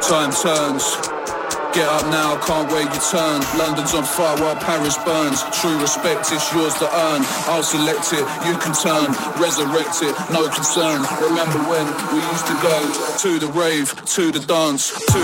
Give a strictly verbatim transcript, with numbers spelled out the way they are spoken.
Time turns. Get up now, can't wait your turn. London's on fire while Paris burns. True respect, it's yours to earn. I'll select it, you can turn. Resurrect it, no concern. Remember when we used to go to the rave, to the dance, to